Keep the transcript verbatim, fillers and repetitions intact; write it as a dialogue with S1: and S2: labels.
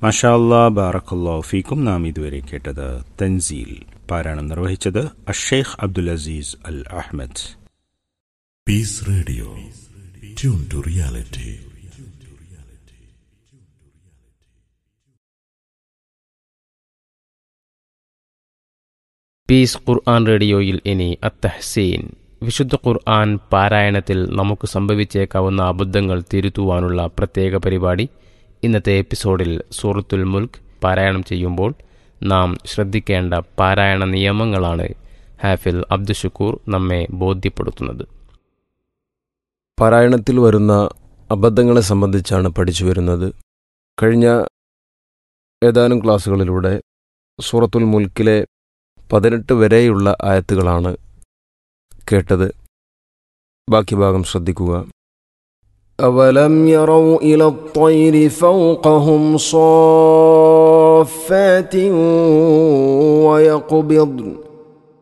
S1: മാഷാ അല്ലാഹ്, ബാറക്കല്ലാഹു ഫീക്കും. നാം ഇതുവരെ കേട്ടത് തൻസീൽ. പാരായണം നിർവഹിച്ചത് അഷ്ഷൈഖ് അബ്ദുൽ അസീസ് അൽ Ahmad.
S2: Piece radio, tune to reality.
S3: Piece ഖുർആൻ റേഡിയോയിൽ ഇനി അത്തഹ്സീൻ. വിശുദ്ധ ഖുർആൻ പാരായണത്തിൽ നമുക്ക് സംഭവിച്ചേക്കാവുന്ന അബദ്ധങ്ങൾ തിരുത്തുവാനുള്ള പ്രത്യേക പരിപാടി. ഇന്നത്തെ എപ്പിസോഡിൽ സൂറത്തുൽ മുൽക്ക് പാരായണം ചെയ്യുമ്പോൾ നാം ശ്രദ്ധിക്കേണ്ട പാരായണ നിയമങ്ങളാണ് ഹാഫിൽ അബ്ദുഷുക്കൂർ നമ്മെ ബോധ്യപ്പെടുത്തുന്നത്.
S4: പാരായണത്തിൽ വരുന്ന അബദ്ധങ്ങളെ സംബന്ധിച്ചാണ് പഠിച്ചു വരുന്നത്. കഴിഞ്ഞ ഏതാനും ക്ലാസ്സുകളിലൂടെ സൂറത്തുൽ മുൽക്കിലെ പതിനെട്ട് വരെയുള്ള ആയത്തുകളാണ് കേട്ടത്. ബാക്കി ഭാഗം ശ്രദ്ധിക്കുക. അവലം യറൗ ഇല ത്വയ്രി ഫൗഖഹും സ്വാഫാത്തിൻ വയഖ്ബിദ്ൻ